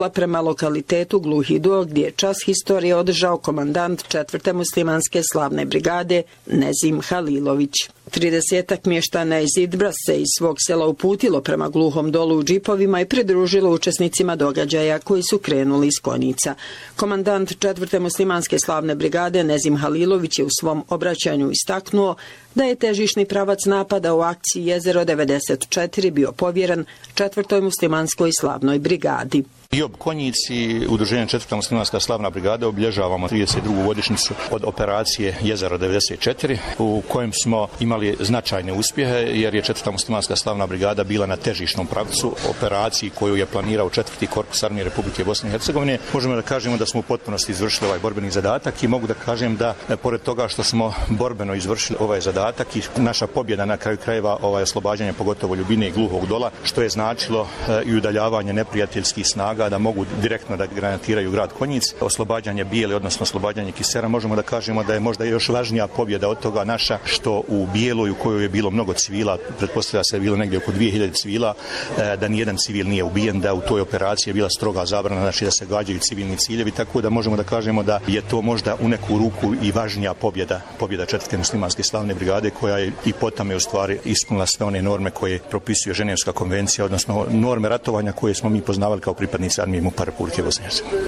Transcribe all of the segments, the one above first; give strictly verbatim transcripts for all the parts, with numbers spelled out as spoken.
prema lokalitetu Gluhi Do, gdje je čas historije održao komandant četvrte muslimanske slavne brigade Nezim Halilović. Tridesetak mještana iz Idbra se iz svog sela uputilo prema Gluhom Dolu u džipovima i pridružilo učesnicima događaja koji su krenuli iz Konjica. Komandant četvrte muslimanske slavne brigade Nezim Halilović je u svom obraćanju istaknuo da je težišni pravac napada u akciji Jezero devedeset četiri bio povjeren četvrtoj muslimanskoj slavnoj brigadi. I ob Konjici, udruženje četvrta muslimanska slavna brigada, obilježavamo trideset drugu godišnjicu od operacije Jezero devedeset četiri, u kojem smo imali značajne uspjehe, jer je četvrta muslimanska slavna brigada bila na težišnom pravcu operaciji koju je planirao četvrti korpus armije Republike Bosne i Hercegovine. Možemo da kažemo da smo u potpunosti izvršili ovaj borbeni zadatak i mogu da kažem da, pored toga što smo borbeno izvršili ovaj zadatak i naša pobjeda na kraju krajeva ovaj oslobađanje, pogotovo Ljubine i Gluhog Dola, što je značilo i udaljavanje neprijateljskih snaga da mogu direktno da granatiraju grad Konjic, oslobađanje Bijele, odnosno oslobađanje Kisera, možemo da kažemo da je možda još važnija pobjeda od toga naša, što u Bijeloj, u kojoj je bilo mnogo civila, pretpostavlja se je bilo negdje oko dvije hiljade civila, da nijedan civil nije ubijen, da u toj operaciji je bila stroga zabrana, znači da se gađaju civilni ciljevi, tako da možemo da kažemo da je to možda u neku ruku i važnija pobjeda, pobjeda četvrte muslimanske slavne brigade, koja je i potom je u stvari ispunila sve one norme koje propisuje Ženevska konvencija, odnosno norme ratovanja koje smo mi poznavali kao pripadnici armije MUP-a Republike Bosne i Hercegovine.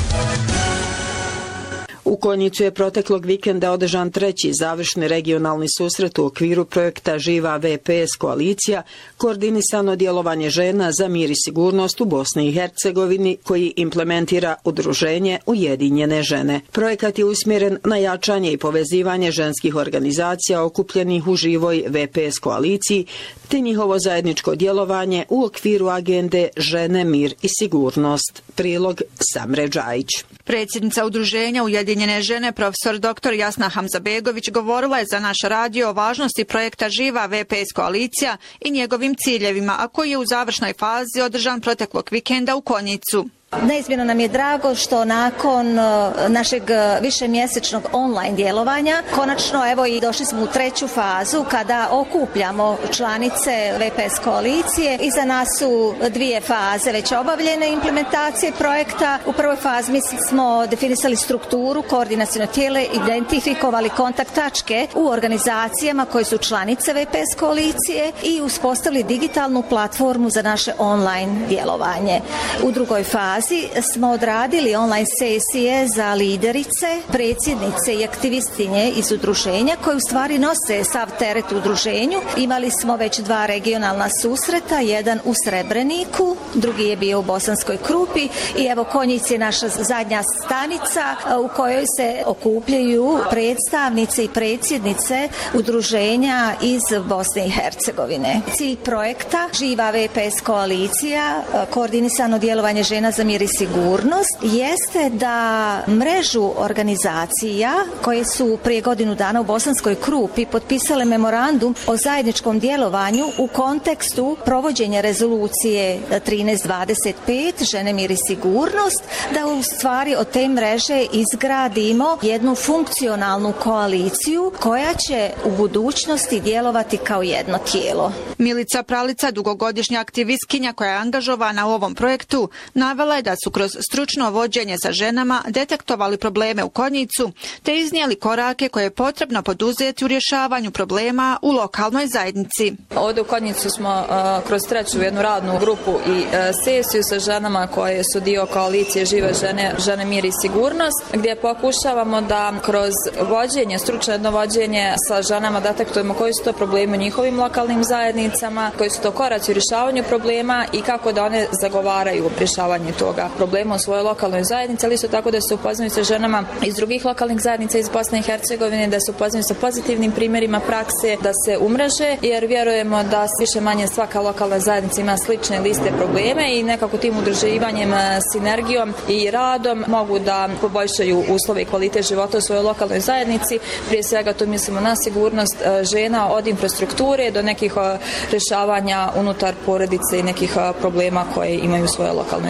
U Konjicu je proteklog vikenda održan treći završni regionalni susret u okviru projekta Živa V P S koalicija, koordinisano djelovanje žena za mir i sigurnost u Bosni i Hercegovini, koji implementira udruženje Ujedinjene žene. Projekat je usmjeren na jačanje i povezivanje ženskih organizacija okupljenih u Živoj V P S koaliciji, te njihovo zajedničko djelovanje u okviru agende Žene, mir i sigurnost. Prilog Samre Džajić. Predsjednica udruženja Ujedinjene žene, profesor doktor Jasna Hamzabegović, govorila je za naš radio o važnosti projekta Živa V P S koalicija i njegovim ciljevima, a koji je u završnoj fazi održan proteklog vikenda u Konjicu. Neizmjerno nam je drago što nakon našeg višemjesečnog online djelovanja konačno evo i došli smo u treću fazu kada okupljamo članice V P S koalicije. Iza nas su dvije faze već obavljene implementacije projekta. U prvoj fazi mi smo definisali strukturu, koordinaciono tijelo, identifikovali kontakt tačke u organizacijama koje su članice V P S koalicije i uspostavili digitalnu platformu za naše online djelovanje. U drugoj fazi smo odradili online sesije za liderice, predsjednice i aktivistinje iz udruženja koje u stvari nose sav teret u udruženju. Imali smo već dva regionalna susreta, jedan u Srebreniku, drugi je bio u Bosanskoj Krupi i evo Konjic je naša zadnja stanica u kojoj se okupljaju predstavnice i predsjednice udruženja iz Bosne i Hercegovine. Cilj projekta Živa V P S koalicija, koordinisano djelovanje žena za mir i sigurnost, jeste da mrežu organizacija koje su prije godinu dana u Bosanskoj Krupi potpisale memorandum o zajedničkom djelovanju u kontekstu provođenja rezolucije trinaest dvadeset pet Žene, mir i sigurnost, da u stvari od te mreže izgradimo jednu funkcionalnu koaliciju koja će u budućnosti djelovati kao jedno tijelo. Milica Pralica, dugogodišnja aktivistkinja koja je angažovana u ovom projektu, navela je da su kroz stručno vođenje sa ženama detektovali probleme u Konjicu te iznijeli korake koje je potrebno poduzeti u rješavanju problema u lokalnoj zajednici. Ovdje u Konjicu smo uh, kroz treću jednu radnu grupu i uh, sesiju sa ženama koje su dio koalicije Žive žene, žene, mir i sigurnost, gdje pokušavamo da kroz vođenje, stručno jedno vođenje sa ženama detektujemo koji su to problemi u njihovim lokalnim zajednicama, koji su to koraci u rješavanju problema i kako da one zagovaraju rješavanje toga problema u svojoj lokalnoj zajednici, ali isto tako da se upoznaju sa ženama iz drugih lokalnih zajednica iz Bosne i Hercegovine, da se upoznaju sa pozitivnim primjerima prakse, da se umreže, jer vjerujemo da više manje svaka lokalna zajednica ima slične liste probleme i nekako tim udruživanjem, sinergijom i radom mogu da poboljšaju uslove i kvalitet života u svojoj lokalnoj zajednici. Prije svega tu mislimo na sigurnost žena od infrastrukture do nekih rješavanja unutar porodice i nekih problema koje imaju u svojoj lokalnoj zajednici.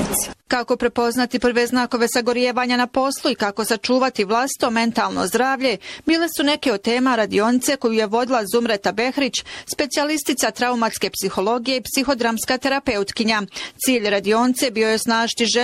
zajednici. Kako prepoznati prve znakove sagorijevanja na poslu i kako sačuvati vlastito mentalno zdravlje, bile su neke od tema radionice koju je vodila Zumreta Behrić, specijalistica traumatske psihologije i psihodramska terapeutkinja. Cilj radionice bio je osnažiti žene